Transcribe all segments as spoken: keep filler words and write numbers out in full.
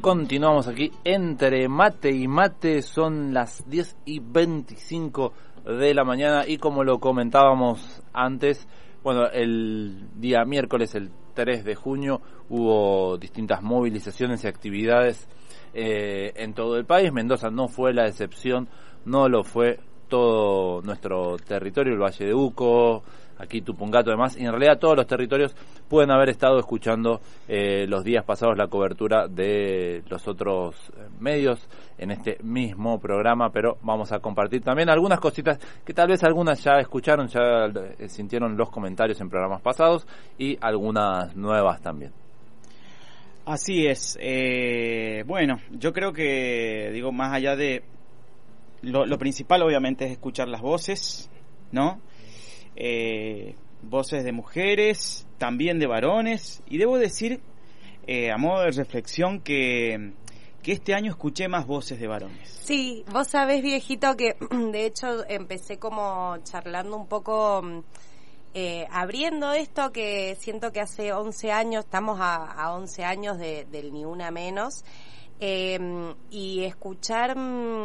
continuamos aquí entre mate y mate, son las diez y veinticinco de la mañana y como lo comentábamos antes, bueno, el día miércoles, el tres de junio, hubo distintas movilizaciones y actividades eh, en todo el país. Mendoza no fue la excepción, no lo fue todo nuestro territorio, el Valle de Uco, aquí Tupungato, además, y en realidad todos los territorios pueden haber estado escuchando eh, los días pasados la cobertura de los otros medios en este mismo programa, pero vamos a compartir también algunas cositas que tal vez algunas ya escucharon, ya eh, sintieron los comentarios en programas pasados y algunas nuevas también. Así es. Eh, bueno, yo creo que, digo, más allá de lo, lo principal obviamente es escuchar las voces, ¿no? Eh, voces de mujeres, también de varones, y debo decir, eh, a modo de reflexión, que, que este año escuché más voces de varones. Sí, vos sabés, viejito, que de hecho empecé como charlando un poco, eh, abriendo esto, que siento que hace once años, estamos a, a once años de, del Ni Una Menos, eh, y escuchar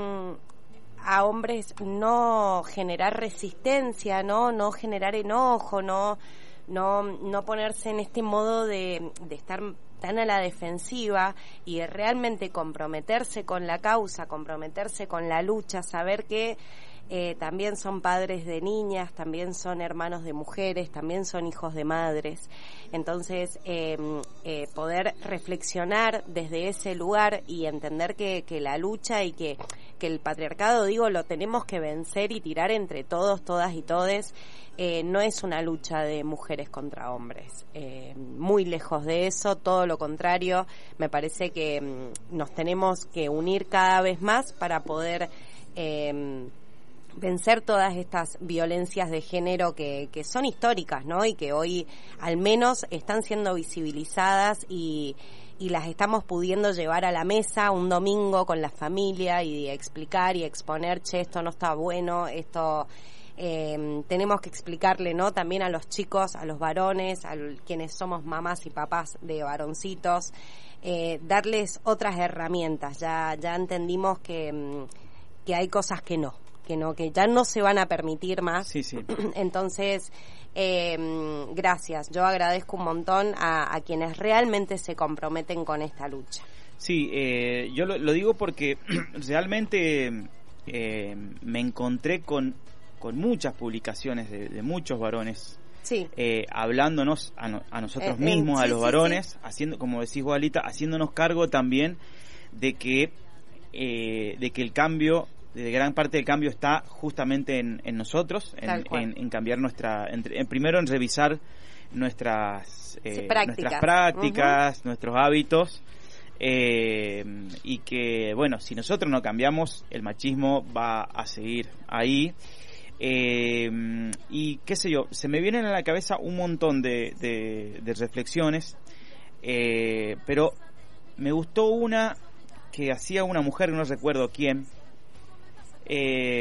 a hombres no generar resistencia, no no generar enojo, no no no ponerse en este modo de, de estar tan a la defensiva y de realmente comprometerse con la causa, comprometerse con la lucha, saber que eh, también son padres de niñas, también son hermanos de mujeres, también son hijos de madres. Entonces, eh, eh, poder reflexionar desde ese lugar y entender que, que la lucha y que, que el patriarcado, digo, lo tenemos que vencer y tirar entre todos, todas y todes. Eh, no es una lucha de mujeres contra hombres, eh, muy lejos de eso, todo lo contrario. Me parece que mm, nos tenemos que unir cada vez más para poder eh, vencer todas estas violencias de género que, que son históricas, ¿no? Y que hoy al menos están siendo visibilizadas y, y las estamos pudiendo llevar a la mesa un domingo con la familia y explicar y exponer, che, esto no está bueno, esto... Eh, tenemos que explicarle, ¿no? También a los chicos, a los varones, a quienes somos mamás y papás de varoncitos, eh, darles otras herramientas. Ya ya entendimos que, que hay cosas que no, que no, que ya no se van a permitir más. Sí, sí. Entonces, eh, gracias. Yo agradezco un montón a, a quienes realmente se comprometen con esta lucha. Sí, eh, yo lo, lo digo porque realmente eh, me encontré con con muchas publicaciones de, de muchos varones, sí. eh, hablándonos a, no, a nosotros eh, mismos, eh, a sí, los sí, varones, sí. haciendo, como decís vos, Alita, haciéndonos cargo también de que eh, de que el cambio, de gran parte del cambio está justamente en, en nosotros, en, en, en cambiar nuestra, en, en, primero en revisar nuestras eh, sí, prácticas. nuestras prácticas, uh-huh. nuestros hábitos. Eh, y que, bueno, si nosotros no cambiamos, el machismo va a seguir ahí. Eh, y qué sé yo, se me vienen a la cabeza un montón de, de, de reflexiones, eh, pero me gustó una que hacía una mujer, no recuerdo quién, eh,